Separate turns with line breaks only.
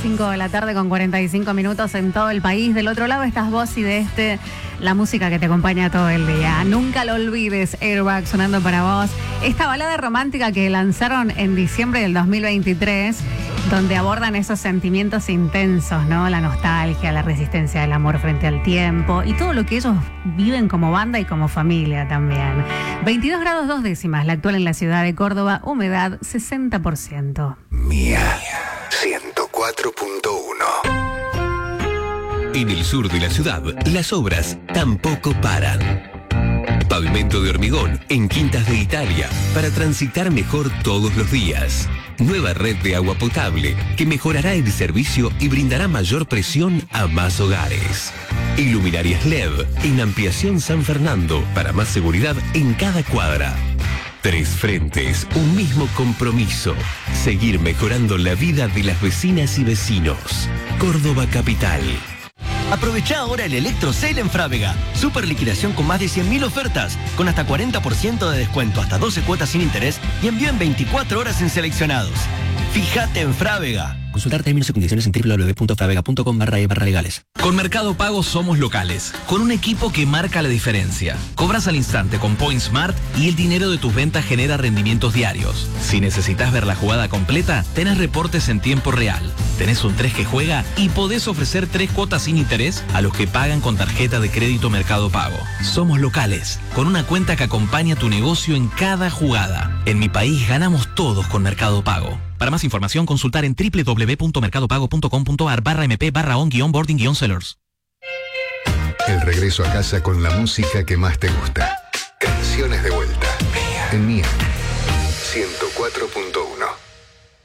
5 de la tarde con 45 minutos en todo el país. Del otro lado estás vos y de este, la música que te acompaña todo el día. Nunca lo olvides, Airbag sonando para vos. Esta balada romántica que lanzaron en diciembre del 2023, donde abordan esos sentimientos intensos, ¿no? La nostalgia, la resistencia del amor frente al tiempo y todo lo que ellos viven como banda y como familia también. 22 grados 2 décimas, la actual en la ciudad de Córdoba, humedad 60%.
Mía 104.1.
En el sur de la ciudad, las obras tampoco paran. Pavimento de hormigón en Quintas de Italia para transitar mejor todos los días. Nueva red de agua potable que mejorará el servicio y brindará mayor presión a más hogares. Iluminarias LED en Ampliación San Fernando para más seguridad en cada cuadra. Tres frentes, un mismo compromiso. Seguir mejorando la vida de las vecinas y vecinos. Córdoba Capital.
Aprovecha ahora el Electro Sale en Frávega. Super liquidación con más de 100.000 ofertas, con hasta 40% de descuento, hasta 12 cuotas sin interés y envío en 24 horas en seleccionados. Fíjate en Frávega.
Consultar términos y condiciones en www.fravega.com/legales.
Con Mercado Pago somos locales, con un equipo que marca la diferencia. Cobras al instante con Point Smart y el dinero de tus ventas genera rendimientos diarios. Si necesitas ver la jugada completa, tenés reportes en tiempo real. Tenés un 3 que juega y podés ofrecer 3 cuotas sin interés a los que pagan con tarjeta de crédito Mercado Pago. Somos locales, con una cuenta que acompaña tu negocio en cada jugada. En mi país ganamos todos con Mercado Pago. Para más información, consultar en www.mercadopago.com.ar/mp/on-boarding-sellers.
El regreso a casa con la música que más te gusta. Canciones de vuelta. En Mía 104.1.